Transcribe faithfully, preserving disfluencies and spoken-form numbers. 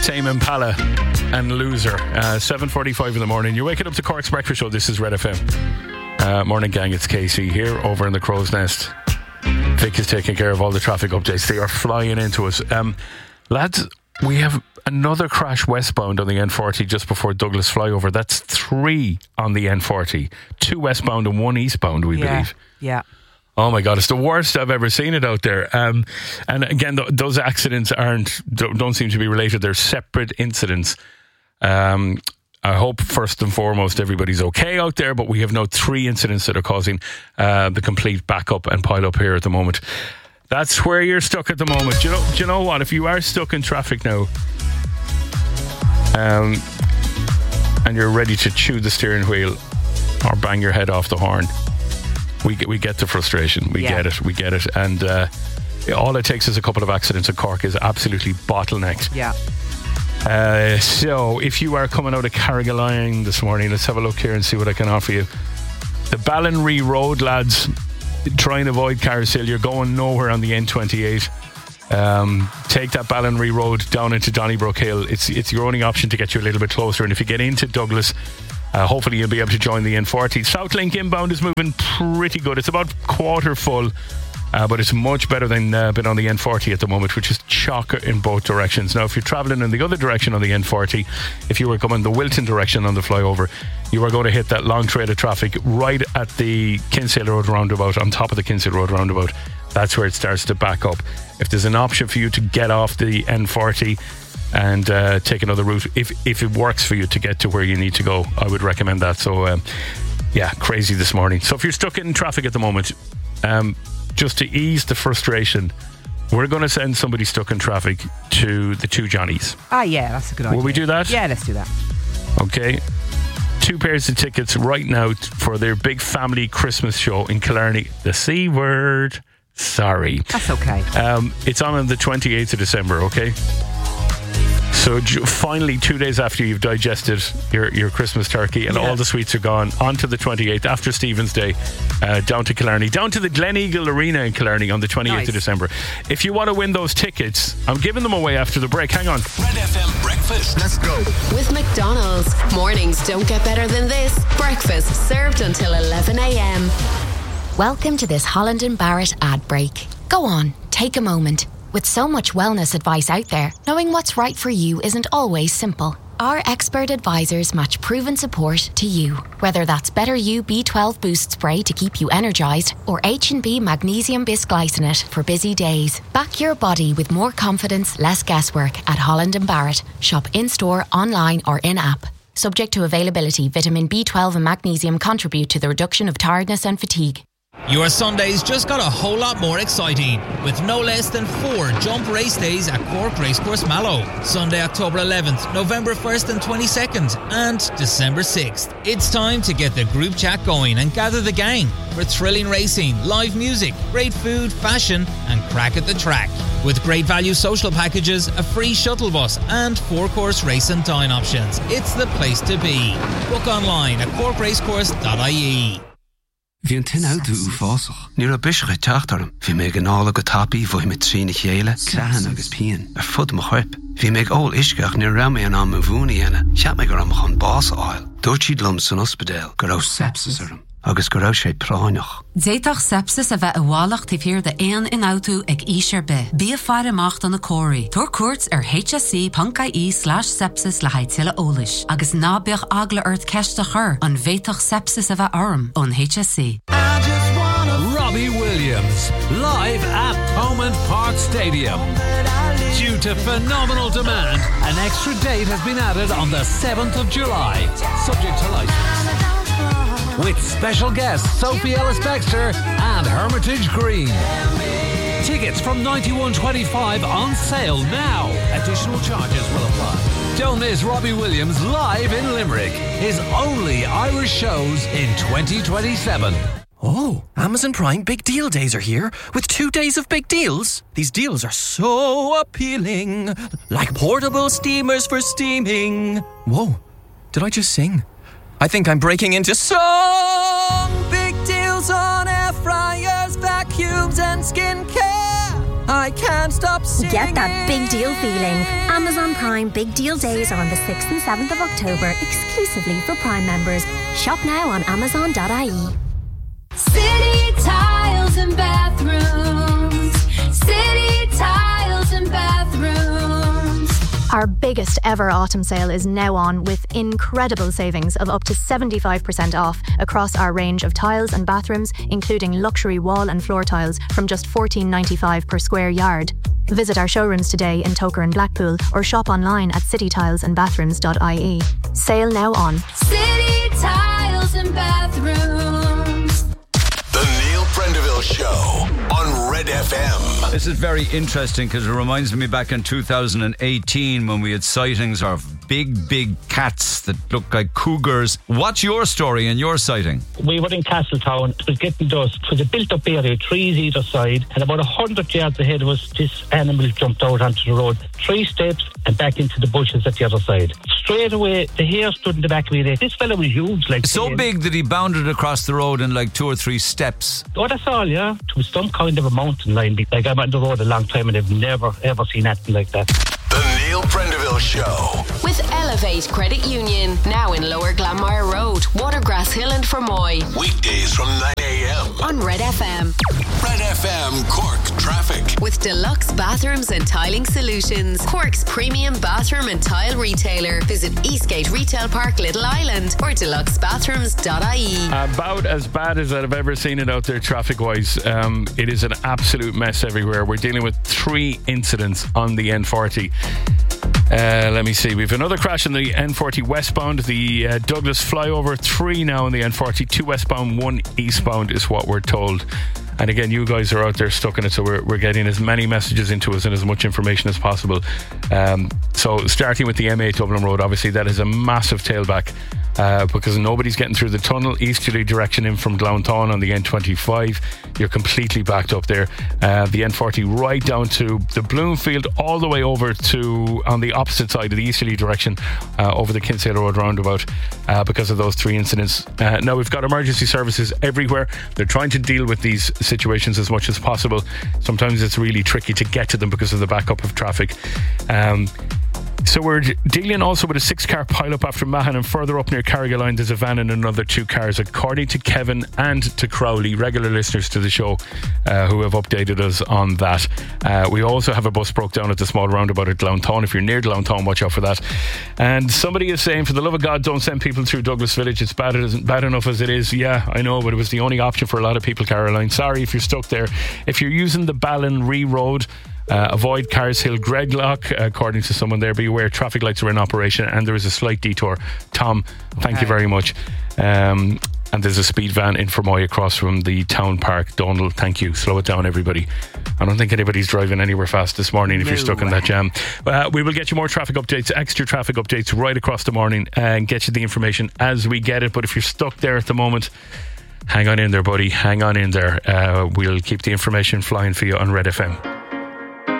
Tame Impala and Loser. Uh, seven forty-five in the morning. You're waking up to Cork's Breakfast Show. This is Red F M. Uh, morning, gang. It's Casey here over in the Crow's Nest. Vic is taking care of all the traffic updates. They are flying into us. Um, lads, we have another crash westbound on the N forty just before Douglas flyover. That's three on the N forty. Two westbound and one eastbound, we yeah, believe. Yeah. Oh my God, it's the worst I've ever seen it out there. Um, and again, th- those accidents aren't don't, don't seem to be related. They're separate incidents. Um, I hope first and foremost everybody's okay out there, but we have now three incidents that are causing uh, the complete backup and pile up here at the moment. That's where you're stuck at the moment. Do you know, do you know what? If you are stuck in traffic now, um, and you're ready to chew the steering wheel or bang your head off the horn, We get, we get the frustration. We yeah. get it. We get it. And uh, all it takes is a couple of accidents, and Cork is absolutely bottlenecked. Yeah. Uh, so if you are coming out of Carrigaline this morning, let's have a look here and see what I can offer you. The Ballinree Road, lads, try and avoid Carousel. You're going nowhere on the N twenty-eight. Um, take that Ballinree Road down into Donnybrook Hill. It's, it's your only option to get you a little bit closer. And if you get into Douglas, Uh, hopefully you'll be able to join the N forty. Southlink inbound is moving pretty good. It's about quarter full, uh, but it's much better than uh, been on the N forty at the moment, which is chock in both directions. Now, if you're travelling in the other direction on the N forty, if you were coming the Wilton direction on the flyover, you are going to hit that long trail of traffic right at the Kinsale Road roundabout, on top of the Kinsale Road roundabout. That's where it starts to back up. If there's an option for you to get off the N forty and uh, take another route, if if it works for you to get to where you need to go, I would recommend that. So um, yeah, crazy this morning. So if you're stuck in traffic at the moment, um, just to ease the frustration, we're going to send somebody stuck in traffic to the Two Johnnies. Ah yeah, that's a good idea. Will we do that? Yeah, let's do that. Okay, two pairs of tickets right now for their big family Christmas show in Killarney. The C word, sorry, that's okay. Um, it's on on the twenty-eighth of December. Okay. So finally, two days after you've digested your, your Christmas turkey and yeah. all the sweets are gone, on to the twenty-eighth, after Stephen's Day, uh, down to Killarney, down to the Gleneagle Arena in Killarney on the twenty-eighth nice. Of December. If you want to win those tickets, I'm giving them away after the break. Hang on. Red F M Breakfast. Let's go. With McDonald's. Mornings don't get better than this. Breakfast served until eleven a.m. Welcome to this Holland and Barrett ad break. Go on, take a moment. With so much wellness advice out there, knowing what's right for you isn't always simple. Our expert advisors match proven support to you. Whether that's Better You B twelve Boost Spray to keep you energised, or H and B Magnesium Bisglycinate for busy days. Back your body with more confidence, less guesswork at Holland and Barrett. Shop in-store, online or in-app. Subject to availability, vitamin B twelve and magnesium contribute to the reduction of tiredness and fatigue. Your Sundays just got a whole lot more exciting with no less than four jump race days at Cork Racecourse Mallow. Sunday, October eleventh, November first and twenty-second, and December sixth. It's time to get the group chat going and gather the gang for thrilling racing, live music, great food, fashion, and crack at the track. With great value social packages, a free shuttle bus, and four-course race and dine options, it's the place to be. Book online at cork racecourse dot I E. Bhí an tin auto ú fásach. Ní a bische teachtarm. Bhí mé gnála go tapi bhoi mit trína chéile, crehan agus pian. Ar fud mo chuip. Bhí mé ól isceach ní ra mé an am a bhúni ena. Seap mé gur am chun bás áil. Dúirt siad lum san ospedéil, gur raibh sepsis arm. Agus gur raibh sé práineach. Déitach sepsis a bheith a bhálacht i bhíor de éan in auto ag ísir be. Bí a fear amacht an a cóirí. Tuair cuairt ar H S C dot I E slash sepsis le haid tuile ólis. Agus ná beag agla ort ceiste chur an bhéitach sepsis a bheith arm on H S C. Robbie Williams, live at Thomond Park Stadium. Due to phenomenal demand, an extra date has been added on the seventh of July, subject to license. With special guests Sophie Ellis-Bextor and Hermitage Green. Tickets from ninety-one twenty-five on sale now. Additional charges will apply. Don't miss Robbie Williams live in Limerick. His only Irish shows in twenty twenty-seven. Oh, Amazon Prime Big Deal Days are here with two days of big deals. These deals are so appealing, like portable steamers for steaming. Whoa, did I just sing? I think I'm breaking into song. Big deals on air fryers, vacuums and skincare. I can't stop singing. Get that big deal feeling. Amazon Prime Big Deal Days are on the sixth and seventh of October, exclusively for Prime members. Shop now on amazon dot I E. City Tiles and Bathrooms. City Tiles and Bathrooms. Our biggest ever autumn sale is now on, with incredible savings of up to seventy-five percent off across our range of tiles and bathrooms, including luxury wall and floor tiles from just fourteen ninety-five per square yard. Visit our showrooms today in Toker and Blackpool or shop online at city tiles and bathrooms dot I E. Sale now on. City Tiles and Bathrooms. The Neil Prendeville Show on Red F M. This is very interesting because it reminds me back in two thousand eighteen when we had sightings of big, big cats that look like cougars. What's your story and your sighting? We were in Castletown. It was getting dusk. It was a built-up area, trees either side, and about a hundred yards ahead of us, this animal jumped out onto the road. Three steps and back into the bushes at the other side. Straight away, the hair stood in the back of my neck. This fella was huge. like So saying, big that he bounded across the road in like two or three steps. Oh, that's all, yeah. It was some kind of a mountain line. Like, I'm on the road a long time and I've never, ever seen anything like that. The Neil Prendeville Show. With Elevate Credit Union, now in Lower Glanmire Road, Watergrass Hill and Fermoy. Weekdays from nine a.m. on Red F M. Red F M Cork Traffic. With Deluxe Bathrooms and Tiling Solutions, Cork's premium bathroom and tile retailer. Visit Eastgate Retail Park, Little Island, or deluxe bathrooms dot I E. About as bad as I've ever seen it out there traffic-wise. Um, it is an absolute mess everywhere. We're dealing with three incidents on the N forty. Uh, let me see. We've another crash on the N forty westbound, the uh, Douglas flyover. Three now on the N forty, two westbound, one eastbound is what we're told. And again, you guys are out there stuck in it, so we're, we're getting as many messages into us and as much information as possible. Um, so starting with the M eight Dublin Road, obviously that is a massive tailback uh, because nobody's getting through the tunnel easterly direction in from Glounthaune on the N twenty-five. You're completely backed up there. Uh, the N forty right down to the Bloomfield, all the way over to on the opposite side of the easterly direction uh, over the Kinsale Road roundabout uh, because of those three incidents. Uh, now we've got emergency services everywhere. They're trying to deal with these situations as much as possible. Sometimes it's really tricky to get to them because of the backup of traffic. Um, So we're dealing also with a six-car pile-up after Mahon, and further up near Carrigaline there's a van and another two cars, according to Kevin and to Crowley, regular listeners to the show uh, who have updated us on that. Uh, we also have a bus broke down at the small roundabout at Glounthaune. If you're near Glounthaune, watch out for that. And somebody is saying, for the love of God, don't send people through Douglas Village. It's bad, it isn't bad enough as it is. Yeah, I know, but it was the only option for a lot of people, Caroline. Sorry if you're stuck there. If you're using the Ballinree Road, Uh, avoid Cars Hill Greglock, according to someone there. Be aware traffic lights are in operation and there is a slight detour. Tom, thank okay. you very much. Um, and there's a speed van in Fermoy across from the town park. Donald, thank you. Slow it down, everybody. I don't think anybody's driving anywhere fast this morning if no you're stuck way. in that jam. Uh, we will get you more traffic updates, extra traffic updates right across the morning, and get you the information as we get it. But if you're stuck there at the moment, hang on in there, buddy. Hang on in there. Uh, we'll keep the information flying for you on Red F M.